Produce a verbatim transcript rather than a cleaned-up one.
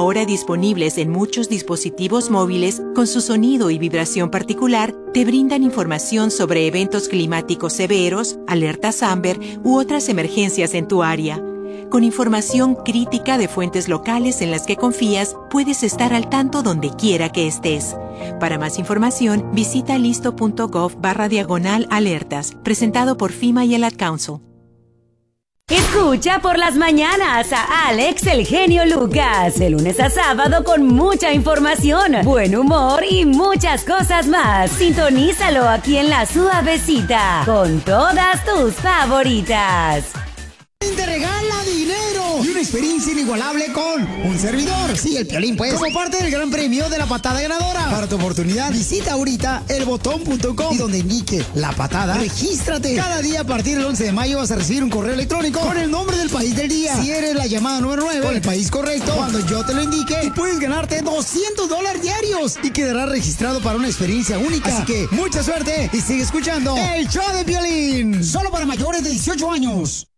ahora disponibles en muchos dispositivos móviles con su sonido y vibración particular, te brindan información sobre eventos climáticos severos, alertas Amber u otras emergencias en tu área. Con información crítica de fuentes locales en las que confías, puedes estar al tanto donde quiera que estés. Para más información, visita listo.gov barra diagonal alertas, presentado por FEMA y el Ad Council. Escucha por las mañanas a Alex el Genio Lucas, de lunes a sábado con mucha información, buen humor y muchas cosas más. Sintonízalo aquí en La Suavecita, con todas tus favoritas. Te regala dinero y una experiencia inigualable con un servidor. Sí, el Piolín, pues. Como parte del gran premio de la patada ganadora. Para tu oportunidad, visita ahorita el botón punto com y donde indique la patada, regístrate. Cada día a partir del once de mayo vas a recibir un correo electrónico con el nombre del país del día. Si eres la llamada número nueve con el país correcto, cuando yo te lo indique, y puedes ganarte doscientos dólares diarios y quedarás registrado para una experiencia única. Así que mucha suerte y sigue escuchando el show de Piolín. Solo para mayores de dieciocho años.